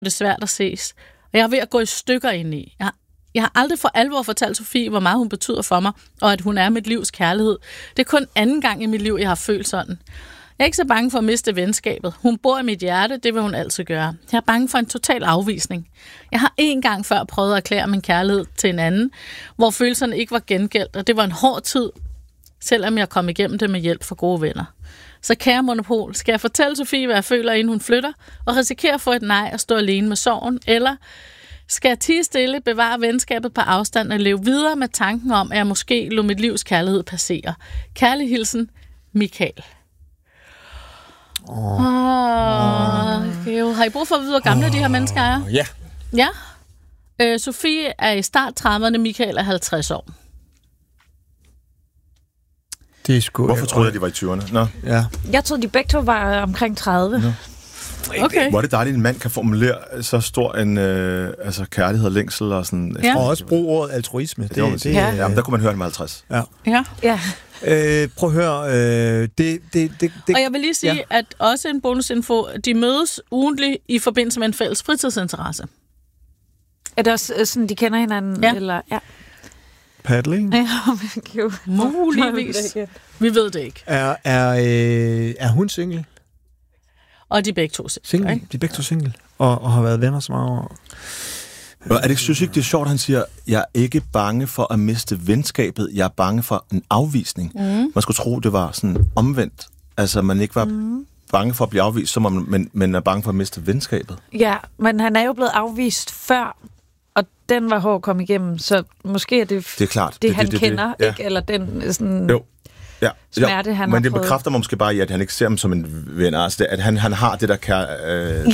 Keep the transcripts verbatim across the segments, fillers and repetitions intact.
det er svært at ses. Og jeg er ved at gå i stykker ind i. Jeg har, jeg har aldrig for alvor fortalt Sofie, hvor meget hun betyder for mig, og at hun er mit livs kærlighed. Det er kun anden gang i mit liv, jeg har følt sådan. Jeg er ikke så bange for at miste venskabet. Hun bor i mit hjerte, det vil hun altid gøre. Jeg er bange for en total afvisning. Jeg har en gang før prøvet at erklære min kærlighed til en anden, hvor følelserne ikke var gengældt, og det var en hård tid, selvom jeg kom igennem det med hjælp fra gode venner. Så kære Monopol, skal jeg fortælle Sofie, hvad jeg føler, inden hun flytter, og risikere at få et nej og stå alene med sorgen, eller skal jeg tie stille, bevare venskabet på afstand og leve videre med tanken om, at jeg måske lod mit livs kærlighed passere? Kærlig hilsen, Michael. Åh. Oh. Oh. Har I brug for at vide, hvor gamle oh. de her mennesker er? Ja. Ja. Øh, Sofie er i start trediverne, Michael er halvtreds år. Det er sgu... Hvorfor troede jeg, de var i tyverne? Nå. Ja. Jeg troede, de begge to var omkring tredive. Nå. Okay. Hvor er det dejligt, at en mand kan formulere så stor en øh, altså kærlighed og længsel og sådan... Ja. Og også bruge ordet altruisme. Det, det, det, ja. Jamen, der kunne man høre, at han var halvtreds. Ja. Ja. Ja. Øh, prøv at høre, øh, det, det, det, det... Og jeg vil lige sige, ja. at også en bonusinfo, de mødes ugentligt i forbindelse med en fælles fritidsinteresse. Er det også sådan, de kender hinanden? Ja. Eller, ja. Paddling? Ja, men gud. Muligvis. Vi ved det ikke. Er, er, øh, er hun single? Og de er begge to single. Single? Ikke? De er begge to single. Og, og har været venner så mange år. Og er det, synes ikke, det er sjovt, han siger, jeg er ikke bange for at miste venskabet, jeg er bange for en afvisning. Mm. Man skulle tro, det var sådan omvendt. Altså, man ikke var mm. bange for at blive afvist, som om man, men er bange for at miste venskabet. Ja, men han er jo blevet afvist før, og den var hård at komme igennem, så måske er det det, er klart. det, det han det, det, kender, det, ja. ikke? Eller den sådan... Jo. Ja, smerte, ja, han men har det prøvet. bekræfter mig måske bare i, at han ikke ser dem som en ven. Altså, det, at han, han har det der, kær, øh, ja.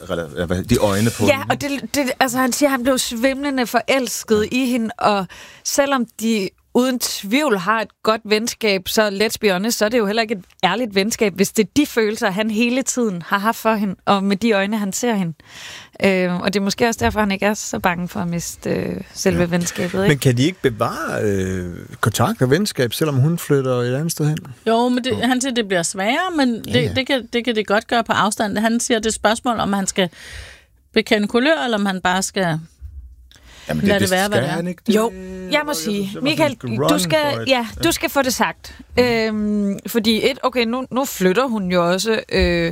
der de øjne på. Ja, og det, det, altså, han siger, at han blev svimlende forelsket ja. i hende, og selvom de uden tvivl har et godt venskab, så let's be honest, så er det jo heller ikke et ærligt venskab, hvis det er de følelser, han hele tiden har haft for hende, og med de øjne, han ser hende. Øh, og det er måske også derfor, han ikke er så bange for at miste øh, selve ja. venskabet. Ikke? Men kan de ikke bevare øh, kontakt og venskab, selvom hun flytter et andet sted hen? Jo, men det, han siger, det bliver sværere, men det, ja, ja. Det, kan, det kan det godt gøre på afstand. Han siger, det er et spørgsmål, om han skal bekende kulør, eller om han bare skal... Jamen, det, lad det, det være, hvad det er. Han ikke, det, jo, jeg må sige, Michael, du skal, ja, du skal få det sagt. Øhm, fordi et, okay, nu, nu flytter hun jo også. Øh,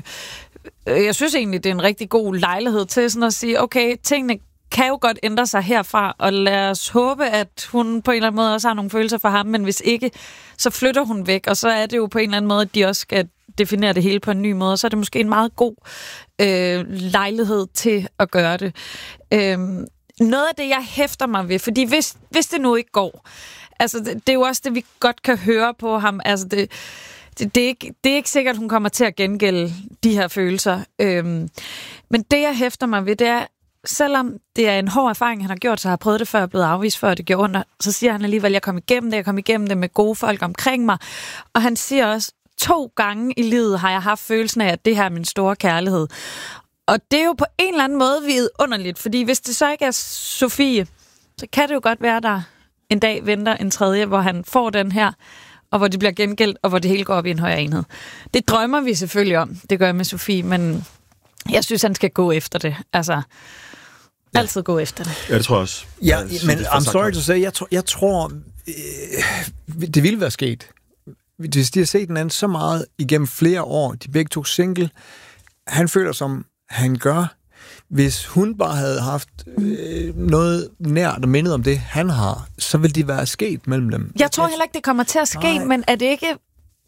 jeg synes egentlig, det er en rigtig god lejlighed til sådan at sige, okay, tingene kan jo godt ændre sig herfra, og lad os håbe, at hun på en eller anden måde også har nogle følelser for ham, men hvis ikke, så flytter hun væk, og så er det jo på en eller anden måde, at de også skal definere det hele på en ny måde, og så er det måske en meget god øh, lejlighed til at gøre det. Øh, Noget af det, jeg hæfter mig ved, fordi hvis, hvis det nu ikke går, altså det, det er jo også det, vi godt kan høre på ham, altså det, det, det, er, ikke, det er ikke sikkert, at hun kommer til at gengælde de her følelser. Øhm, men det, jeg hæfter mig ved, det er, selvom det er en hård erfaring, han har gjort, så har prøvet det før, og blevet afvist før, det gjorde under, så siger han alligevel, at jeg kom igennem det, jeg kom igennem det med gode folk omkring mig, og han siger også, to gange i livet har jeg haft følelsen af, at det her er min store kærlighed. Og det er jo på en eller anden måde vidunderligt, fordi hvis det så ikke er Sofie, så kan det jo godt være, der en dag venter en tredje, hvor han får den her, og hvor det bliver gengældt, og hvor det hele går op i en højere enhed. Det drømmer vi selvfølgelig om, det gør jeg med Sofie, men jeg synes, han skal gå efter det. Altså, ja. altid gå efter det. Ja, det tror jeg også. Ja, jeg men I'm sorry to say, jeg tror, jeg tror øh, det ville være sket. Hvis de har set den anden så meget igennem flere år, de begge to single, han føler som han gør, hvis hun bare havde haft øh, noget nært og mindet om det, han har, så ville det være sket mellem dem. Jeg tror heller ikke, det kommer til at ske, Nej. men er det ikke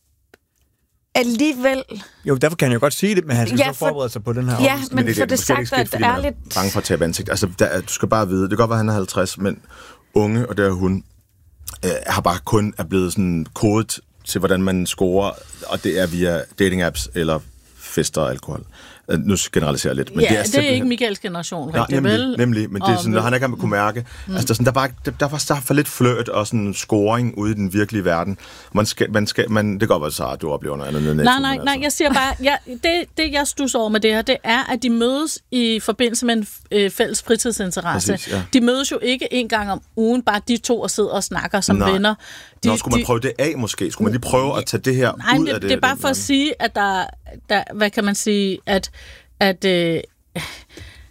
alligevel... Jo, derfor kan jeg jo godt sige det, men han skal ja, så forberede sig på den her Ja, afvisning. men, men det, for det, det sagt, at det er lidt... bange for at tabe ansigt. Altså, der, du skal bare vide, det kan godt være, at han er halvtreds, men unge, og der er hun, øh, har bare kun er blevet sådan kodet til, hvordan man scorer, og det er via dating-apps eller fester og alkohol. Nu generaliserer jeg lidt, men ja, det er, det er ikke Michaels generation, rigtig ja, nemlig, vel? Nemlig, men det er sådan, når han ikke har kunne mærke. Mm. Altså, der, sådan, der, bare, der, der var der for lidt flørt og sådan scoring ude i den virkelige verden. Man skal, man skal, man, det kan godt være, så at du oplever noget andet. Nej, nej, nej, altså. nej, jeg siger bare, ja, det, det jeg stusser over med det her, det er, at de mødes i forbindelse med en øh, fælles fritidsinteresse. Præcis, ja. De mødes jo ikke en gang om ugen, bare de to og sidder og snakker som nej. venner. De, Nå, skulle man prøve det af måske? Skulle man lige prøve at tage det her nej, ud det, af det? det er bare for at sige, at der, der, hvad kan man sige, at at øh,